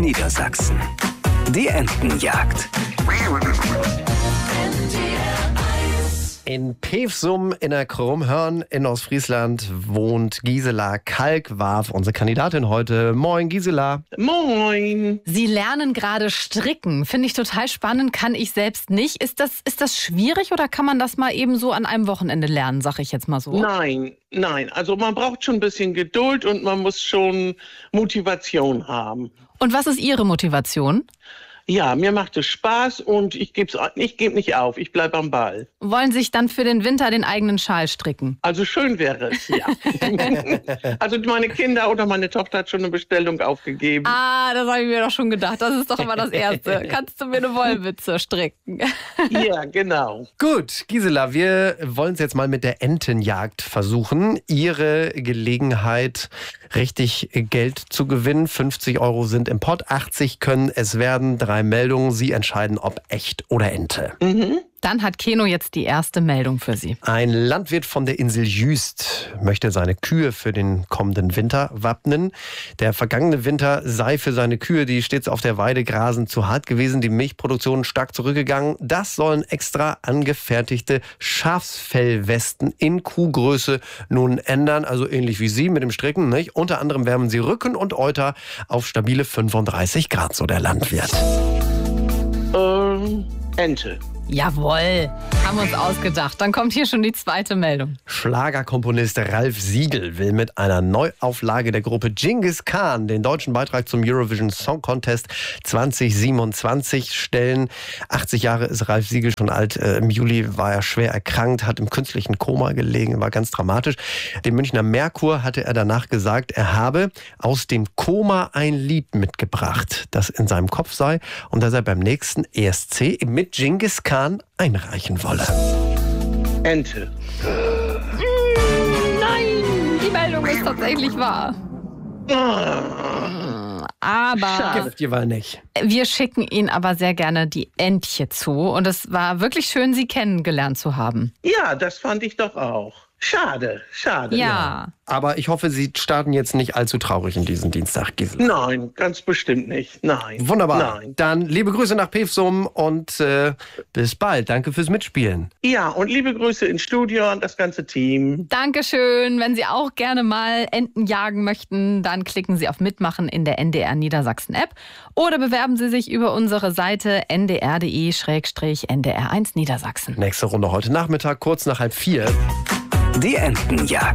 Niedersachsen. Die Entenjagd. In Pevsum in der Krummhörn in Ostfriesland wohnt Gisela Kalkwarf, unsere Kandidatin heute. Moin Gisela. Moin. Sie lernen gerade stricken. Finde ich total spannend, kann ich selbst nicht. Ist das schwierig oder kann man das mal eben so an einem Wochenende lernen, sag ich jetzt mal so? Nein. Also man braucht schon ein bisschen Geduld und man muss schon Motivation haben. Und was ist Ihre Motivation? Ja, mir macht es Spaß und ich gebe nicht auf. Ich bleibe am Ball. Wollen sich dann für den Winter den eigenen Schal stricken? Also schön wäre es, ja. Also meine Kinder oder meine Tochter hat schon eine Bestellung aufgegeben. Ah, das habe ich mir doch schon gedacht. Das ist doch immer das Erste. Kannst du mir eine Wollmütze stricken? Ja, genau. Gut, Gisela, wir wollen es jetzt mal mit der Entenjagd versuchen. Ihre Gelegenheit, richtig Geld zu gewinnen. 50 € sind im Pott, 80 können es werden. 3 Meldungen, Sie entscheiden, ob echt oder Ente. Dann hat Keno jetzt die erste Meldung für Sie. Ein Landwirt von der Insel Jüst möchte seine Kühe für den kommenden Winter wappnen. Der vergangene Winter sei für seine Kühe, die stets auf der Weide grasen, zu hart gewesen. Die Milchproduktion stark zurückgegangen. Das sollen extra angefertigte Schafsfellwesten in Kuhgröße nun ändern. Also ähnlich wie Sie mit dem Stricken, nicht? Unter anderem wärmen sie Rücken und Euter auf stabile 35 Grad, so der Landwirt. Ente. Jawohl, haben wir uns ausgedacht. Dann kommt hier schon die zweite Meldung. Schlagerkomponist Ralf Siegel will mit einer Neuauflage der Gruppe Genghis Khan den deutschen Beitrag zum Eurovision Song Contest 2027 stellen. 80 Jahre ist Ralf Siegel schon alt. Im Juli war er schwer erkrankt, hat im künstlichen Koma gelegen, war ganz dramatisch. Dem Münchner Merkur hatte er danach gesagt, er habe aus dem Koma ein Lied mitgebracht, das in seinem Kopf sei und das er beim nächsten ESC mit Genghis Khan einreichen wolle. Ente. Nein, die Meldung ist tatsächlich wahr. Aber Gift ihr war nicht. wir schicken Ihnen aber sehr gerne die Entche zu. Und es war wirklich schön, Sie kennengelernt zu haben. Ja, das fand ich doch auch. Schade. Ja. Aber ich hoffe, Sie starten jetzt nicht allzu traurig in diesen Dienstag, Gisela. Nein, ganz bestimmt nicht. Nein. Wunderbar. Nein. Dann liebe Grüße nach Pevsum und bis bald. Danke fürs Mitspielen. Ja, und liebe Grüße ins Studio und das ganze Team. Dankeschön. Wenn Sie auch gerne mal Enten jagen möchten, dann klicken Sie auf Mitmachen in der NDR Niedersachsen App oder bewerben Sie sich über unsere Seite ndr.de/ndr1 Niedersachsen. Nächste Runde heute Nachmittag, kurz nach 3:30. Die Entenjagd.